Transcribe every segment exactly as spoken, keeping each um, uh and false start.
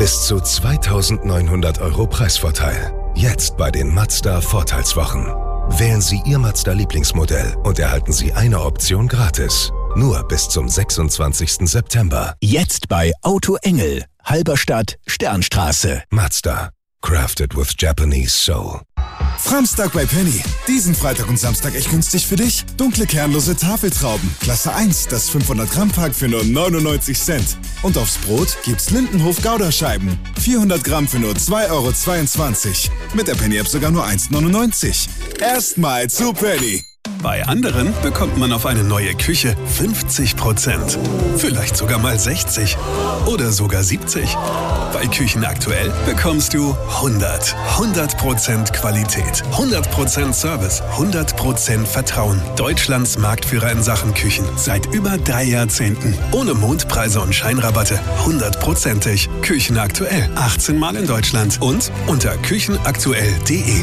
Bis zu zweitausendneunhundert Euro Preisvorteil. Jetzt bei den Mazda Vorteilswochen. Wählen Sie Ihr Mazda-Lieblingsmodell und erhalten Sie eine Option gratis. Nur bis zum sechsundzwanzigsten September. Jetzt bei Auto Engel, Halberstadt, Sternstraße. Mazda. Crafted with Japanese soul. Framstag bei Penny. Diesen Freitag und Samstag echt günstig für dich. Dunkle kernlose Tafeltrauben. Klasse eins, das fünfhundert Gramm Pack für nur neunundneunzig Cent. Und aufs Brot gibt's Lindenhof Gouda-Scheiben. vierhundert Gramm für nur zwei Euro zweiundzwanzig. Mit der Penny-App sogar nur eins neunundneunzig. Erstmal zu Penny. Bei anderen bekommt man auf eine neue Küche fünfzig Prozent. Vielleicht sogar mal sechzig oder sogar siebzig. Bei Küchen aktuell bekommst du hundert. hundert Prozent Qualität, hundert Prozent Service, hundert Prozent Vertrauen. Deutschlands Marktführer in Sachen Küchen. Seit über drei Jahrzehnten. Ohne Mondpreise und Scheinrabatte. hundertprozentig. Küchen aktuell. achtzehn Mal in Deutschland. Und unter küchenaktuell punkt de.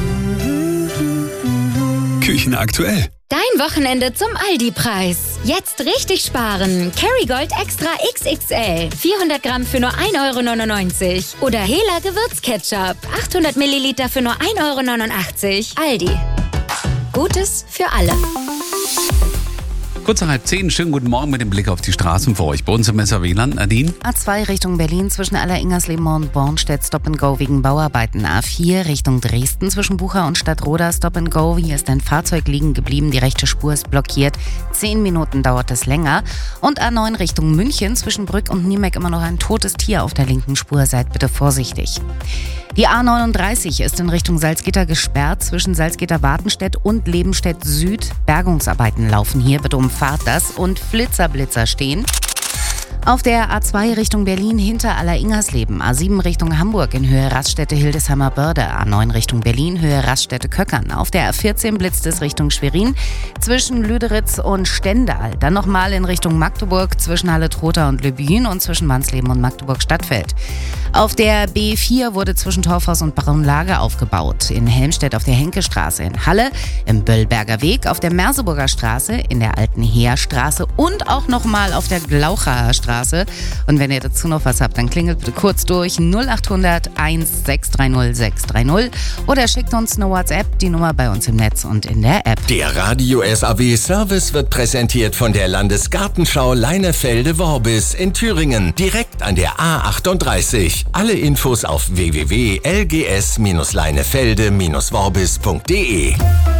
Küchen aktuell. Dein Wochenende zum Aldi-Preis. Jetzt richtig sparen. Kerrygold Extra X X L. vierhundert Gramm für nur ein Euro neunundneunzig. Oder Hela Gewürzketchup. achthundert Milliliter für nur ein Euro neunundachtzig. Aldi. Gutes für alle. Kurz nach halb zehn, schönen guten Morgen mit dem Blick auf die Straßen für euch. Bei uns im S R W-Land, Nadine. A zwei Richtung Berlin zwischen Aller-Ingersleben und Bornstedt Stop and Go wegen Bauarbeiten. A vier Richtung Dresden zwischen Bucha und Stadtroda Stop and Go. Hier ist ein Fahrzeug liegen geblieben, die rechte Spur ist blockiert. Zehn Minuten dauert es länger. Und A neun Richtung München zwischen Brück und Niemek immer noch ein totes Tier auf der linken Spur. Seid bitte vorsichtig. Die A neununddreißig ist in Richtung Salzgitter gesperrt zwischen Salzgitter-Wartenstedt und Lebenstedt Süd. Bergungsarbeiten laufen hier, bitte umfahrt das und Flitzer-Blitzer stehen. Auf der A zwei Richtung Berlin hinter Aller-Ingersleben, A sieben Richtung Hamburg in Höhe Raststätte-Hildesheimer-Börde, A neun Richtung Berlin, Höhe Raststätte-Köckern. Auf der A vierzehn blitzt es Richtung Schwerin zwischen Lüderitz und Stendal. Dann nochmal in Richtung Magdeburg zwischen Halle-Trotha und Lübchen und zwischen Wansleben und Magdeburg-Stadtfeld. Auf der B vier wurde zwischen Torfhaus und Braunlage aufgebaut. In Helmstedt auf der Henkestraße, in Halle, im Böllberger Weg, auf der Merseburger Straße, in der Alten Heerstraße und auch nochmal auf der Glauchaer Straße. Und wenn ihr dazu noch was habt, dann klingelt bitte kurz durch null achthundert eins sechs drei null sechs drei null oder schickt uns eine WhatsApp, die Nummer bei uns im Netz und in der App. Der Radio S A W Service wird präsentiert von der Landesgartenschau Leinefelde-Worbis in Thüringen, direkt an der A achtunddreißig. Alle Infos auf w w w punkt l g s leinefelde worbis punkt de.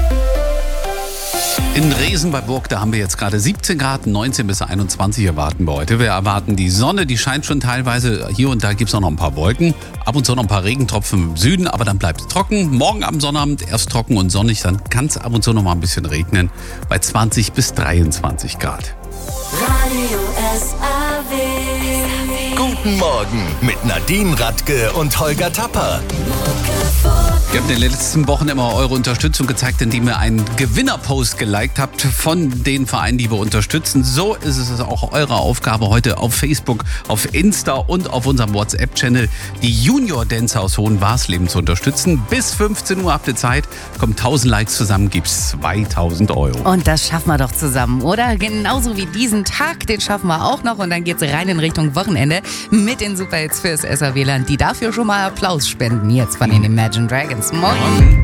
In Dresden bei Burg, da haben wir jetzt gerade siebzehn Grad, neunzehn bis einundzwanzig erwarten wir heute. Wir erwarten die Sonne, die scheint schon teilweise. Hier und da gibt es auch noch ein paar Wolken. Ab und zu noch ein paar Regentropfen im Süden, aber dann bleibt es trocken. Morgen am Sonnabend erst trocken und sonnig, dann kann es ab und zu noch mal ein bisschen regnen. Bei zwanzig bis dreiundzwanzig Grad. Radio S A W. Guten Morgen mit Nadine Radke und Holger Tapper. Ihr habt in den letzten Wochen immer eure Unterstützung gezeigt, indem ihr einen Gewinnerpost geliked habt von den Vereinen, die wir unterstützen. So ist es auch eure Aufgabe heute auf Facebook, auf Insta und auf unserem WhatsApp-Channel, die Junior-Dancer aus Hohenwarsleben zu unterstützen. Bis fünfzehn Uhr habt ihr Zeit, kommen tausend Likes zusammen, gibt's zweitausend Euro. Und das schaffen wir doch zusammen, oder? Genauso wie diesen Tag, den schaffen wir auch noch. Und dann geht's rein in Richtung Wochenende mit den Superhits fürs S R W-Land, die dafür schon mal Applaus spenden. Jetzt von den Imagine Dragons. Morgen.